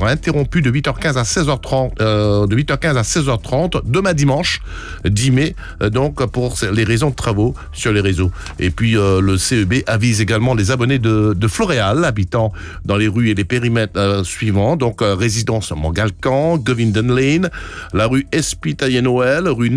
sera interrompu de 8h15 à 16h30, demain dimanche, 10 mai, donc pour les raisons de travaux sur les réseaux. Et puis le CEB avise également les abonnés de Floréal, habitant dans les rues et les périmètres suivants, donc résidence Mangalcan, Govindan Lane, la rue Espitaillé-Noël, rue